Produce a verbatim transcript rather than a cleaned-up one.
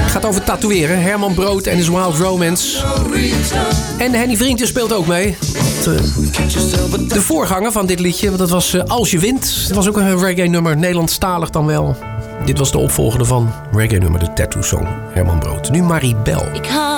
gaat over tatoeëren. Herman Brood en his Wild Romance. En Henny Vrienden speelt ook mee. De, de voorganger van dit liedje, dat was uh, Als je wint. Dat was ook een reggae nummer, Nederlandstalig dan wel. Dit was de opvolger van reggae nummer, de Tattoo Song. Herman Brood. Nu Maribel. Ik